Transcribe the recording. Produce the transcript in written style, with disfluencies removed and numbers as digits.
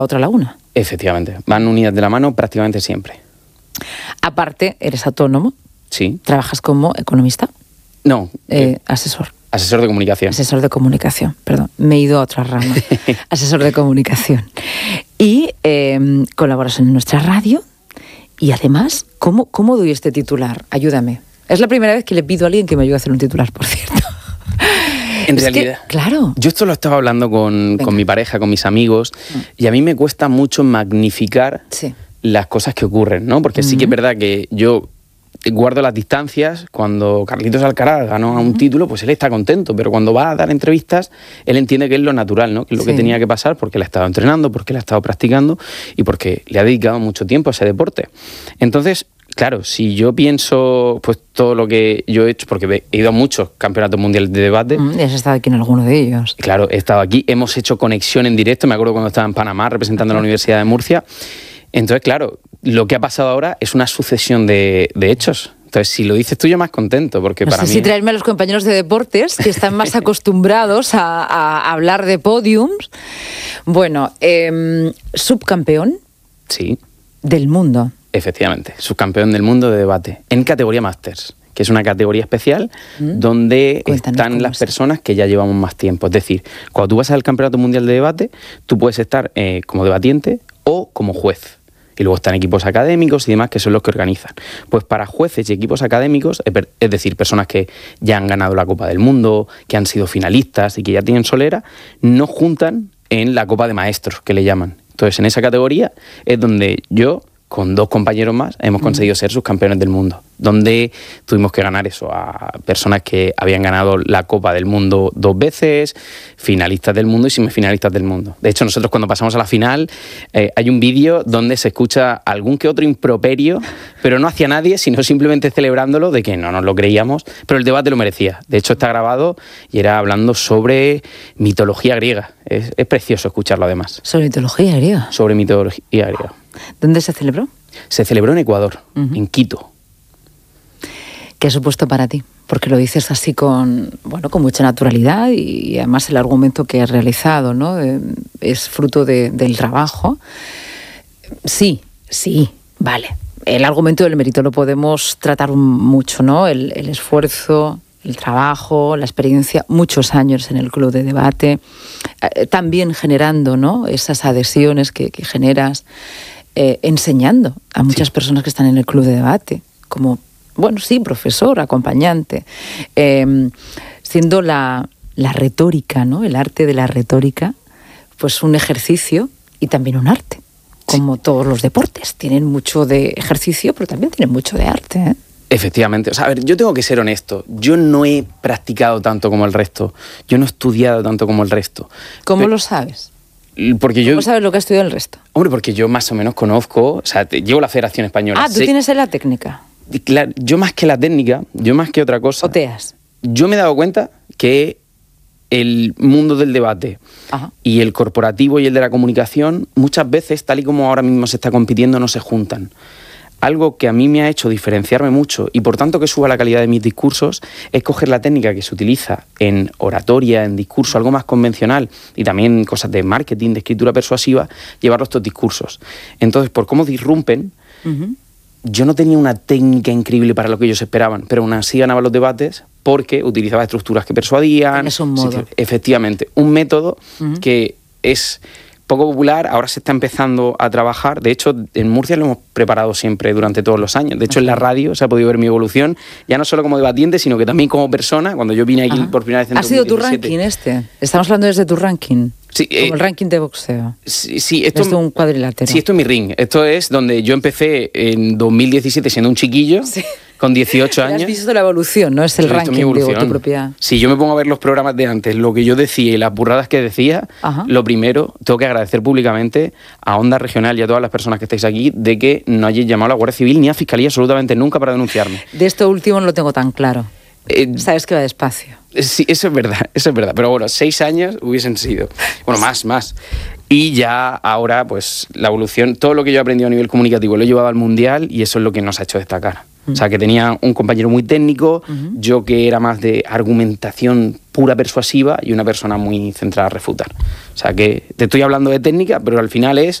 otra la una. Efectivamente, van unidas de la mano prácticamente siempre. Aparte, eres autónomo. Sí. ¿Trabajas como economista? No. Asesor. Asesor de comunicación. Asesor de comunicación, perdón. Me he ido a otra rama. Asesor de comunicación. Y colaboras en nuestra radio. Y además, ¿cómo doy este titular? Ayúdame. Es la primera vez que le pido a alguien que me ayude a hacer un titular, por cierto. En realidad, claro. Yo esto lo estaba hablando con mi pareja, con mis amigos, y a mí me cuesta mucho magnificar las cosas que ocurren, ¿no? Porque sí que es verdad que yo guardo las distancias. Cuando Carlitos Alcaraz ganó un título, pues él está contento, pero cuando va a dar entrevistas, él entiende que es lo natural, ¿no? Que es lo que tenía que pasar, porque él ha estado entrenando, porque él ha estado practicando y porque le ha dedicado mucho tiempo a ese deporte. Entonces, claro, si yo pienso pues todo lo que yo he hecho, porque he ido a muchos campeonatos mundiales de debate. Y has estado aquí en alguno de ellos. Claro, he estado aquí, hemos hecho conexión en directo, me acuerdo cuando estaba en Panamá representando a la Universidad de Murcia. Entonces, claro, lo que ha pasado ahora es una sucesión de hechos. Entonces, si lo dices tú, yo más contento, porque no para sé mí... si traerme a los compañeros de deportes, que están más acostumbrados a hablar de podiums. Bueno, subcampeón del mundo. Efectivamente, subcampeón del mundo de debate, en categoría Masters, que es una categoría especial donde están las personas que ya llevamos más tiempo. Es decir, cuando tú vas al Campeonato Mundial de Debate, tú puedes estar como debatiente o como juez. Y luego están equipos académicos y demás, que son los que organizan. Pues para jueces y equipos académicos, es decir, personas que ya han ganado la Copa del Mundo, que han sido finalistas y que ya tienen solera, no juntan en la Copa de Maestros, que le llaman. Entonces, en esa categoría es donde yo, con 2 compañeros más, hemos conseguido ser subcampeones del mundo, donde tuvimos que ganar eso a personas que habían ganado la Copa del Mundo 2 veces, finalistas del mundo y semifinalistas del mundo. De hecho, nosotros cuando pasamos a la final, hay un vídeo donde se escucha algún que otro improperio, pero no hacia nadie, sino simplemente celebrándolo, de que no nos lo creíamos, pero el debate lo merecía. De hecho, está grabado y era hablando sobre mitología griega. Es precioso escucharlo, además. ¿Sobre mitología griega? Sobre mitología griega. ¿Dónde se celebró? Se celebró en Ecuador, en Quito. ¿Qué ha supuesto para ti? Porque lo dices así con mucha naturalidad y además el argumento que has realizado, ¿no? Es fruto del trabajo. Sí, vale. El argumento del mérito lo podemos tratar mucho, ¿no? El esfuerzo, el trabajo, la experiencia, muchos años en el club de debate, también generando, ¿no? Esas adhesiones que generas, enseñando a muchas personas que están en el club de debate, como, profesor, acompañante, siendo la retórica, ¿no? El arte de la retórica, pues un ejercicio y también un arte, como todos los deportes. Tienen mucho de ejercicio, pero también tienen mucho de arte, ¿eh? Efectivamente. O sea, a ver, yo tengo que ser honesto. Yo no he practicado tanto como el resto. Yo no he estudiado tanto como el resto. ¿Cómo lo sabes? Porque ¿Cómo sabes lo que ha estudiado el resto? Hombre, porque yo más o menos conozco, o sea, llevo la Federación Española. ¿Tú tienes la técnica? Claro, yo más que la técnica, yo más que otra cosa... ¿Oteas? Yo me he dado cuenta que el mundo del debate y el corporativo y el de la comunicación, muchas veces, tal y como ahora mismo se está compitiendo, no se juntan. Algo que a mí me ha hecho diferenciarme mucho y por tanto que suba la calidad de mis discursos es coger la técnica que se utiliza en oratoria, en discurso, algo más convencional y también cosas de marketing, de escritura persuasiva, llevarlo a estos discursos. Entonces, por cómo disrumpen, yo no tenía una técnica increíble para lo que ellos esperaban, pero aún así ganaba los debates porque utilizaba estructuras que persuadían. Es un modo. Efectivamente, un método que es poco popular, ahora se está empezando a trabajar. De hecho, en Murcia lo hemos preparado siempre durante todos los años. De hecho, en la radio se ha podido ver mi evolución, ya no solo como debatiente, sino que también como persona, cuando yo vine aquí por primera vez en 2017. ¿Ha sido tu ranking este? Estamos hablando desde tu ranking. Sí, como el ranking de boxeo. Sí, esto es un cuadrilátero. Sí, esto es mi ring. Esto es donde yo empecé en 2017 siendo un chiquillo, con 18 años. Has visto la evolución, ¿no? Es el ranking de tu propia... Si yo me pongo a ver los programas de antes, lo que yo decía y las burradas que decía, lo primero, tengo que agradecer públicamente a Onda Regional y a todas las personas que estáis aquí de que no hayáis llamado a la Guardia Civil ni a Fiscalía absolutamente nunca para denunciarme. De esto último no lo tengo tan claro. Sabes que va despacio. Sí, eso es verdad. Pero bueno, 6 años hubiesen sido. Bueno, más. Y ya ahora, pues, la evolución, todo lo que yo he aprendido a nivel comunicativo lo he llevado al Mundial y eso es lo que nos ha hecho destacar. O sea, que tenía un compañero muy técnico, yo que era más de argumentación pura persuasiva y una persona muy centrada a refutar. O sea, que te estoy hablando de técnica, pero al final es